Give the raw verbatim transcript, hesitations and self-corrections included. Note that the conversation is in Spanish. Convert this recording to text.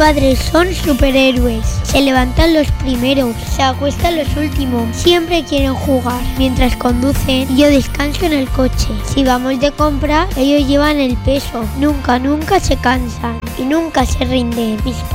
padres son superhéroes. Se levantan los primeros, se acuestan los últimos. Siempre quieren jugar. Mientras conducen, yo descanso en el coche. Si vamos de compra, ellos llevan el peso. Nunca, nunca se cansan y nunca se rinden. Mis